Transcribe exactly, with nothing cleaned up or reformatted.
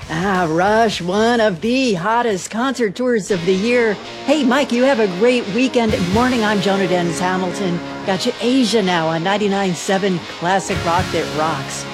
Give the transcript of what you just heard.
Ah, Rush, one of the hottest concert tours of the year. Hey, Mike, you have a great weekend. Good morning, I'm Jonah Dennis Hamilton. Got you Asia now on ninety-nine point seven Classic Rock that rocks.